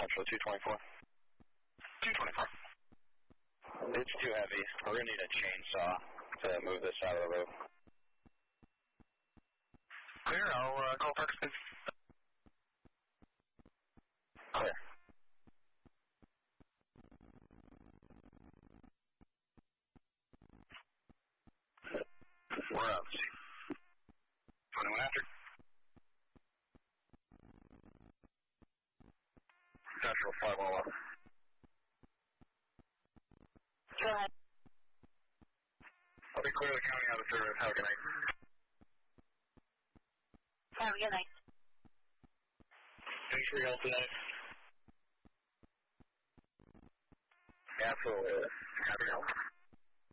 Central 224. 224. It's too heavy. We're going to need a chainsaw to move this out of the loop. Clear, I'll call Ferguson. Clear. We're up. 21 after. Central 511. Go ahead. I'll be clear the county out of service. Have a good night. Have a good night. Thanks for your help tonight. Absolutely. Have your help.